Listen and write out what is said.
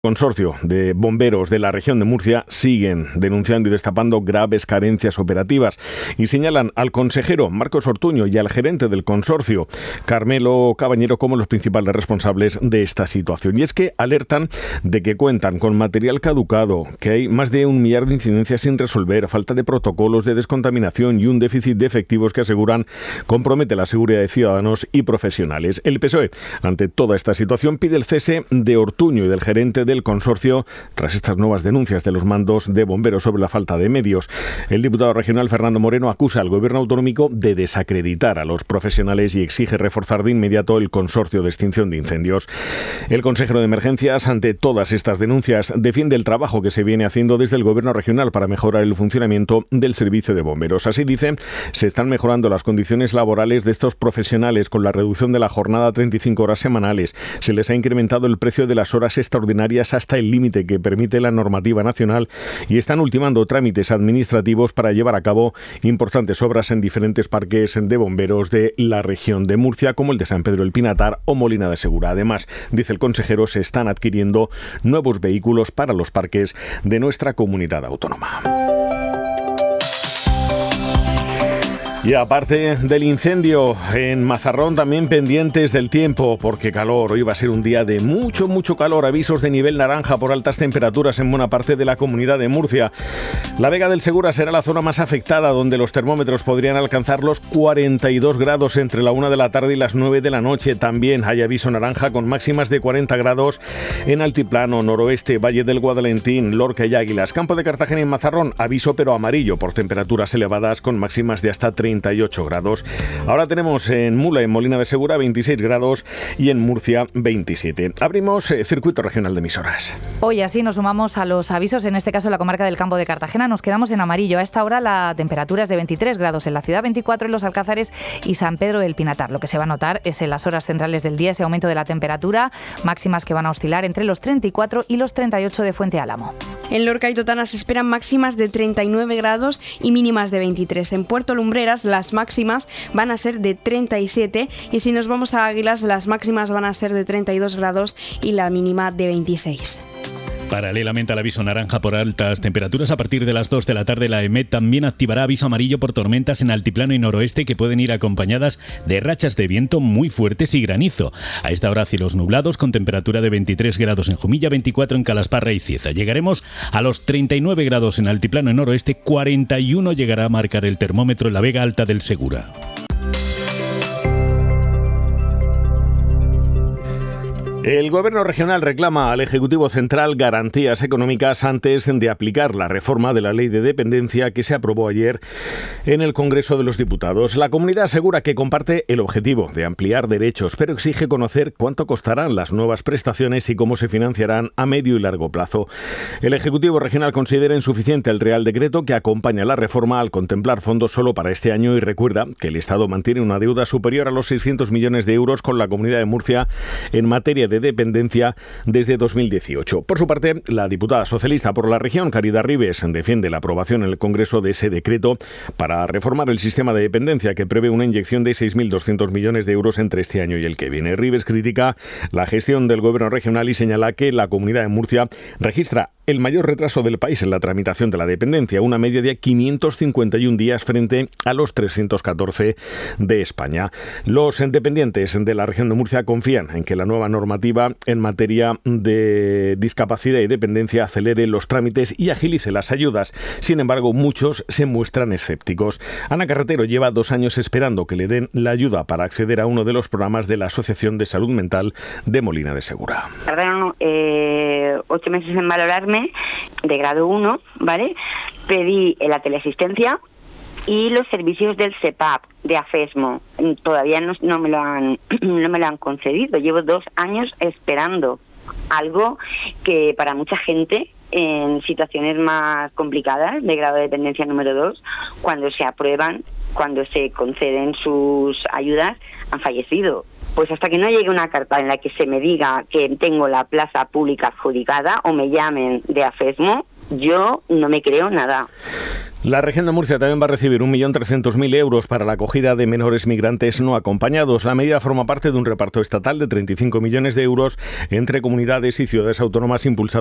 Consorcio de bomberos de la región de Murcia siguen denunciando y destapando graves carencias operativas y señalan al consejero Marcos Ortuño y al gerente del consorcio Carmelo Cabañero como los principales responsables de esta situación. Y es que alertan de que cuentan con material caducado, que hay más de 1 millar de incidencias sin resolver, falta de protocolos de descontaminación y un déficit de efectivos que aseguran compromete la seguridad de ciudadanos y profesionales. El PSOE, ante toda esta situación, pide el cese de Ortuño y del gerente del consorcio tras estas nuevas denuncias de los mandos de bomberos sobre la falta de medios. El diputado regional Fernando Moreno acusa al gobierno autonómico de desacreditar a los profesionales y exige reforzar de inmediato el consorcio de extinción de incendios. El consejero de emergencias, ante todas estas denuncias, defiende el trabajo que se viene haciendo desde el gobierno regional para mejorar el funcionamiento del servicio de bomberos. Así dice, se están mejorando las condiciones laborales de estos profesionales con la reducción de la jornada a 35 horas semanales. Se les ha incrementado el precio de las horas extraordinarias hasta el límite que permite la normativa nacional y están ultimando trámites administrativos para llevar a cabo importantes obras en diferentes parques de bomberos de la región de Murcia, como el de San Pedro del Pinatar o Molina de Segura. Además, dice el consejero, se están adquiriendo nuevos vehículos para los parques de nuestra comunidad autónoma. Y aparte del incendio, en Mazarrón también pendientes del tiempo, porque calor. Hoy va a ser un día de mucho calor. Avisos de nivel naranja por altas temperaturas en buena parte de la comunidad de Murcia. La Vega del Segura será la zona más afectada, donde los termómetros podrían alcanzar los 42 grados entre la 1 de la tarde y las 9 de la noche. También hay aviso naranja con máximas de 40 grados en Altiplano, Noroeste, Valle del Guadalentín, Lorca y Águilas. Campo de Cartagena y Mazarrón, aviso pero amarillo por temperaturas elevadas con máximas de hasta 38 grados. Ahora tenemos en Mula, en Molina de Segura, 26 grados y en Murcia 27. Abrimos circuito regional de emisoras. Hoy así nos sumamos a los avisos, en este caso en la comarca del Campo de Cartagena. Nos quedamos en amarillo. A esta hora la temperatura es de 23 grados en la ciudad, 24 en los Alcázares y San Pedro del Pinatar. Lo que se va a notar es en las horas centrales del día ese aumento de la temperatura, máximas que van a oscilar entre los 34 y los 38 de Fuente Álamo. En Lorca y Totana se esperan máximas de 39 grados y mínimas de 23. En Puerto Lumbreras las máximas van a ser de 37 y si nos vamos a Águilas las máximas van a ser de 32 grados y la mínima de 26. Paralelamente al aviso naranja por altas temperaturas, a partir de las 2 de la tarde la EMET también activará aviso amarillo por tormentas en altiplano y noroeste que pueden ir acompañadas de rachas de viento muy fuertes y granizo. A esta hora cielos nublados con temperatura de 23 grados en Jumilla, 24 en Calasparra y Cieza. Llegaremos a los 39 grados en altiplano y noroeste, 41 llegará a marcar el termómetro en la Vega Alta del Segura. El Gobierno regional reclama al Ejecutivo Central garantías económicas antes de aplicar la reforma de la Ley de Dependencia que se aprobó ayer en el Congreso de los Diputados. La comunidad asegura que comparte el objetivo de ampliar derechos, pero exige conocer cuánto costarán las nuevas prestaciones y cómo se financiarán a medio y largo plazo. El Ejecutivo regional considera insuficiente el Real Decreto que acompaña la reforma al contemplar fondos solo para este año y recuerda que el Estado mantiene una deuda superior a los 600 millones de euros con la Comunidad de Murcia en materia de dependencia desde 2018. Por su parte, la diputada socialista por la región, Caridad Ribes, defiende la aprobación en el Congreso de ese decreto para reformar el sistema de dependencia que prevé una inyección de 6.200 millones de euros entre este año y el que viene. Ribes critica la gestión del Gobierno regional y señala que la Comunidad de Murcia registra el mayor retraso del país en la tramitación de la dependencia, una media de 551 días frente a los 314 de España. Los dependientes de la región de Murcia confían en que la nueva normativa en materia de discapacidad y dependencia acelere los trámites y agilice las ayudas. Sin embargo, muchos se muestran escépticos. Ana Carretero lleva 2 años esperando que le den la ayuda para acceder a uno de los programas de la Asociación de Salud Mental de Molina de Segura. Tardaron 8 meses en valorarme de grado 1, ¿vale? Pedí la teleasistencia y los servicios del CEPAP, de AFESMO. Todavía no me lo han concedido. Llevo 2 años esperando algo que para mucha gente en situaciones más complicadas de grado de dependencia número 2, cuando se aprueban, cuando se conceden sus ayudas, han fallecido. Pues hasta que no llegue una carta en la que se me diga que tengo la plaza pública adjudicada o me llamen de AFESMO, yo no me creo nada. La región de Murcia también va a recibir 1.300.000 euros para la acogida de menores migrantes no acompañados. La medida forma parte de un reparto estatal de 35 millones de euros entre comunidades y ciudades autónomas impulsadas